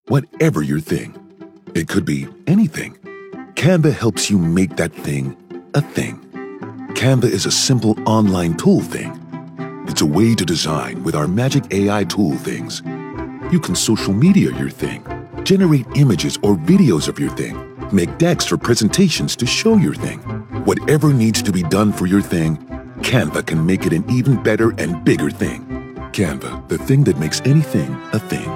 whatever your thing. It could be anything. Canva helps you make that thing a thing. Canva is a simple online tool thing. It's a way to design with our magic AI tool things. You can social media your thing, generate images or videos of your thing, make decks for presentations to show your thing. Whatever needs to be done for your thing, Canva can make it an even better and bigger thing. Canva, the thing that makes anything a thing.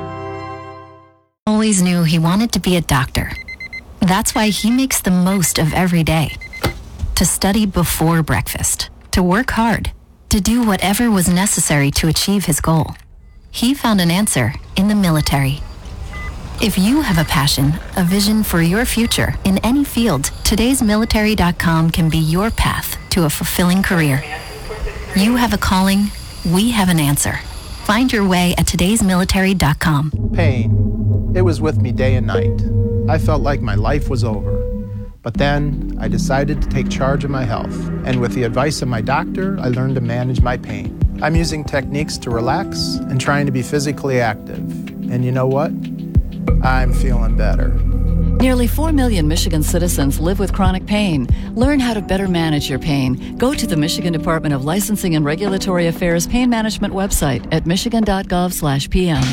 Always knew he wanted to be a doctor. That's why he makes the most of every day. To study before breakfast, to work hard, to do whatever was necessary to achieve his goal. He found an answer in the military. If you have a passion, a vision for your future in any field, todaysmilitary.com can be your path to a fulfilling career. You have a calling, we have an answer. Find your way at todaysmilitary.com. Pain. It was with me day and night. I felt like my life was over. But then I decided to take charge of my health. And with the advice of my doctor, I learned to manage my pain. I'm using techniques to relax and trying to be physically active. And you know what? I'm feeling better. Nearly 4 million Michigan citizens live with chronic pain. Learn how to better manage your pain. Go to the Michigan Department of Licensing and Regulatory Affairs Pain Management website at michigan.gov/PM.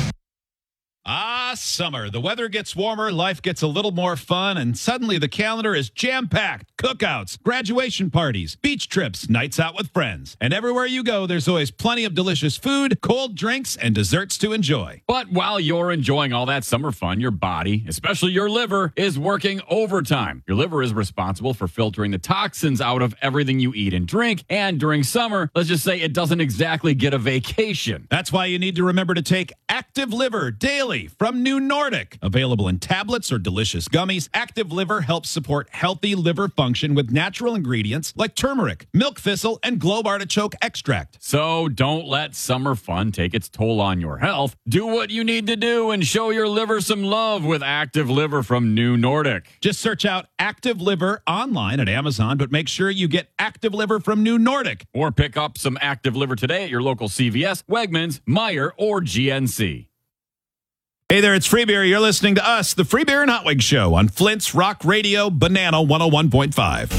Summer. The weather gets warmer, life gets a little more fun, and suddenly the calendar is jam-packed. Cookouts, graduation parties, beach trips, nights out with friends. And everywhere you go, there's always plenty of delicious food, cold drinks, and desserts to enjoy. But while you're enjoying all that summer fun, your body, especially your liver, is working overtime. Your liver is responsible for filtering the toxins out of everything you eat and drink. And during summer, let's just say it doesn't exactly get a vacation. That's why you need to remember to take Active Liver daily from New Nordic. Available in tablets or delicious gummies, Active Liver helps support healthy liver function with natural ingredients like turmeric, milk thistle, and globe artichoke extract. So don't let summer fun take its toll on your health. Do what you need to do and show your liver some love with Active Liver from New Nordic. Just search out Active Liver online at Amazon, but make sure you get Active Liver from New Nordic. Or pick up some Active Liver today at your local CVS, Wegmans, Meijer, or GNC. Hey there, it's Free Beer. You're listening to us, the Free Beer and Hot Wings Show on Flint's Rock Radio, Banana 101.5.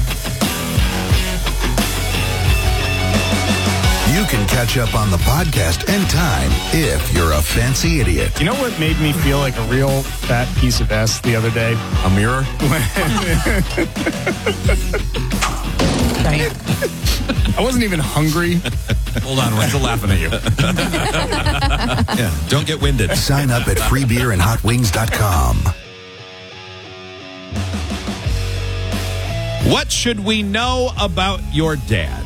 You can catch up on the podcast anytime if you're a fancy idiot. You know what made me feel like a real fat piece of S the other day? A mirror? I wasn't even hungry. Hold on, we're still laughing at you. Yeah, don't get winded. Sign up at freebeerandhotwings.com. What should we know about your dad?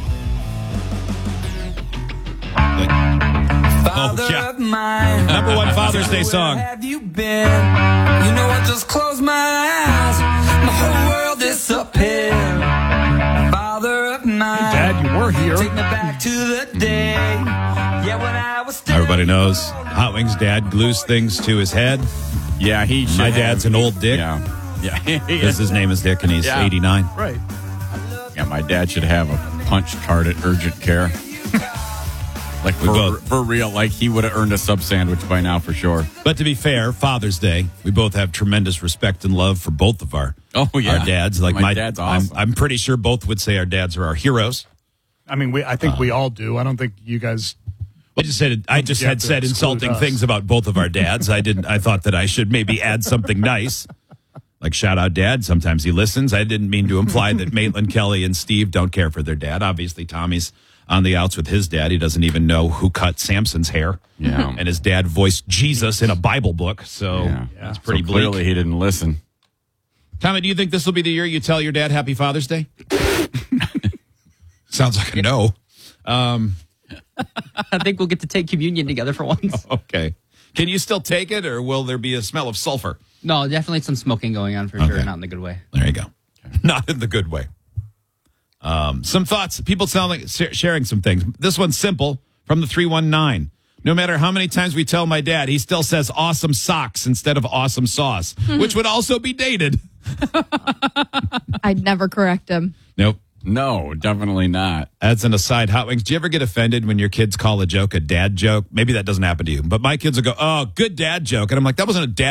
Father of mine, Number one Father's Day song. Where have you been? You know I just close my eyes. My whole world disappeared. Father of mine. Hey, Dad, you were here. Take me back to the day. Yeah, when I was still Everybody knows Hot Wings' dad glues things to his head. Yeah, he should. My dad's an old dick. Yeah. Because his name is Dick and he's 89. Right. Yeah, my dad should have a punch card at urgent care. Like, for real, like he would have earned a sub sandwich by now for sure. But to be fair, Father's Day, we both have tremendous respect and love for both of our dads. Like my dad's awesome. I'm pretty sure both would say our dads are our heroes. I mean, I think we all do. I don't think you guys. I just had said insulting things about both of our dads. I thought that I should maybe add something nice. Like, shout out Dad. Sometimes he listens. I didn't mean to imply that Maitland, Kelly, and Steve don't care for their dad. Obviously, Tommy's on the outs with his dad. He doesn't even know who cut Samson's hair. Yeah. And his dad voiced Jesus in a Bible book. So that's pretty bleak. Clearly, he didn't listen. Tommy, do you think this will be the year you tell your dad Happy Father's Day? Sounds like a no. I think we'll get to take communion together for once. Okay. Can you still take it, or will there be a smell of sulfur? No, definitely some smoking going on for sure, not in the good way. There you go. Not in the good way. Some thoughts. People sound like sharing some things. This one's simple from the 319. No matter how many times we tell my dad, he still says awesome socks instead of awesome sauce, which would also be dated. I'd never correct him. Nope. No, definitely not. As an aside, Hot Wings, do you ever get offended when your kids call a joke a dad joke? Maybe that doesn't happen to you, but my kids will go, oh, good dad joke. And I'm like, that wasn't a dad